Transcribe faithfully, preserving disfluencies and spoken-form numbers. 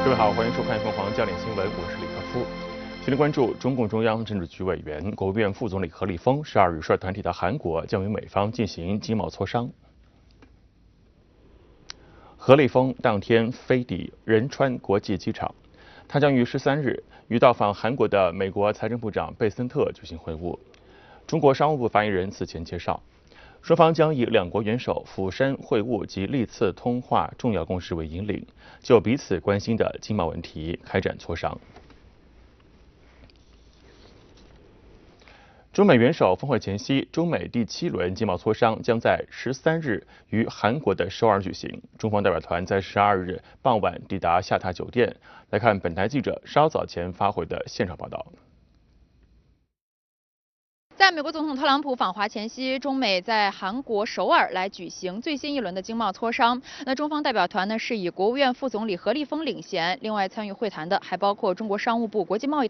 各位好，欢迎收看凤凰焦点新闻，我是李克夫。今天关注中共中央政治局委员、国务院副总理何立峰十二日率团体到韩国，将与美方进行经贸磋商。何立峰当天飞抵仁川国际机场，他将于十三日与到访韩国的美国财政部长贝森特举行会晤。中国商务部发言人此前介绍，双方将以两国元首釜山会晤及历次通话重要共识为引领，就彼此关心的经贸问题开展磋商。中美元首峰会前夕，中美第七轮经贸磋商将在十三日于韩国的首尔举行。中方代表团在十二日傍晚抵达下榻酒店。来看本台记者稍早前发回的现场报道。 在美国总统特朗普访华前夕，中美在韩国首尔来举行最新一轮的经贸磋商。那中方代表团呢是以国务院副总理何立峰领衔，另外参与会谈的还包括中国商务部国际贸易